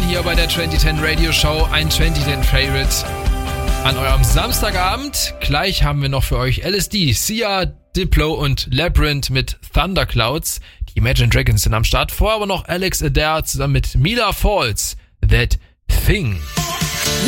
hier bei der 2010 Radio Show, ein 2010 Favorite an eurem Samstagabend. Gleich haben wir noch für euch LSD, Sia, Diplo und Labyrinth mit Thunderclouds. Die Imagine Dragons sind am Start. Vorher aber noch Alex Adair zusammen mit Mila Falls, That Thing.